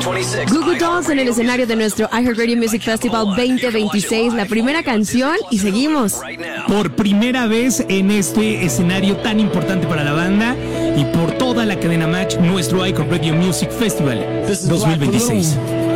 Goo Goo Dolls en el escenario de nuestro iHeartRadio Music Festival 2026, la primera canción y seguimos. Por primera vez en este escenario tan importante para la banda y por toda la cadena Match, nuestro iHeartRadio Music Festival 2026.